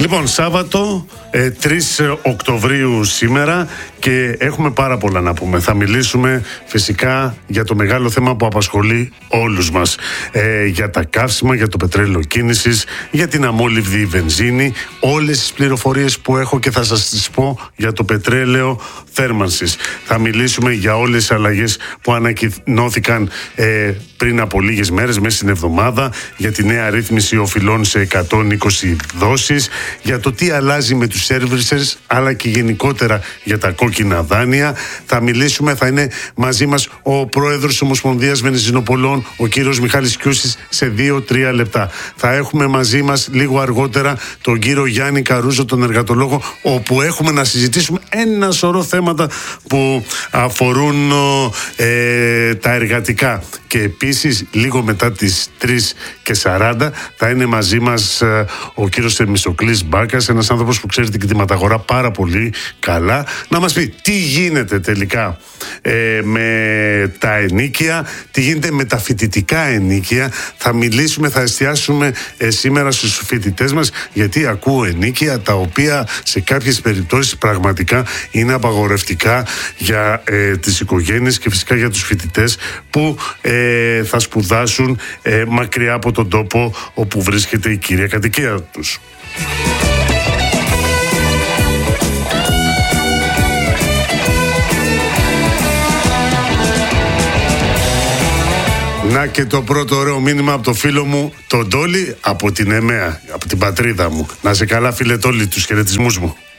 Λοιπόν, Σάββατο 3 Οκτωβρίου σήμερα και έχουμε πάρα πολλά να πούμε. Θα μιλήσουμε φυσικά για το μεγάλο θέμα που απασχολεί όλους μας. Για τα καύσιμα, για το πετρέλαιο κίνησης, για την αμόλυβδη βενζίνη, όλες τις πληροφορίες που έχω και θα σας τις πω για το πετρέλαιο θέρμανσης. Θα μιλήσουμε για όλες τις αλλαγές που ανακοινώθηκαν πριν από λίγες μέρες, μέσα στην εβδομάδα, για τη νέα ρύθμιση οφειλών σε 120 δόσεις, για το τι αλλάζει με τους servicers, αλλά και γενικότερα για τα κόκκινα δάνεια. Θα μιλήσουμε, θα είναι μαζί μας ο πρόεδρος της Ομοσπονδίας Βενζινοπολών, ο κύριος Μιχάλης Κιούσης, σε 2-3 λεπτά. Θα έχουμε μαζί μας λίγο αργότερα τον κύριο Γιάννη Καρούζο, τον εργατολόγο, όπου έχουμε να συζητήσουμε ένα σωρό θέματα που αφορούν τα εργατικά. Και επίσης, λίγο μετά τις 3:40 θα είναι μαζί μας ο κύριος Θεμιστοκλής Μπάκας, ένας άνθρωπος που ξέρει την κτηματαγορά πάρα πολύ καλά, να μας πει τι γίνεται τελικά με τα ενοίκια, τι γίνεται με τα φοιτητικά ενοίκια. Θα μιλήσουμε, θα εστιάσουμε σήμερα στους φοιτητές μας, γιατί ακούω ενοίκια τα οποία σε κάποιες περιπτώσεις πραγματικά είναι απαγορευτικά για τις οικογένειες και φυσικά για τους φοιτητές που θα σπουδάσουν μακριά από τον τόπο όπου βρίσκεται η κύρια κατοικία τους. Να και το πρώτο ωραίο μήνυμα από το φίλο μου, τον Τόλι, από την ΕΜΕΑ, από την πατρίδα μου. Να σε καλά, φίλε Τόλι, τους χαιρετισμούς μου.